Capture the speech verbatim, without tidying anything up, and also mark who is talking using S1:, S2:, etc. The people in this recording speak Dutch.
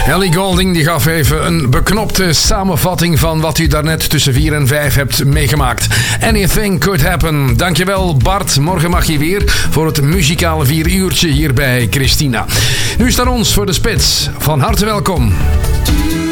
S1: Ellie Goulding die gaf even een beknopte samenvatting van wat u daarnet tussen vier en vijf hebt meegemaakt. Anything could happen. Dankjewel Bart. Morgen mag je weer voor het muzikale vier uurtje hier bij Christina. Nu is het aan ons voor de spits. Van harte welkom.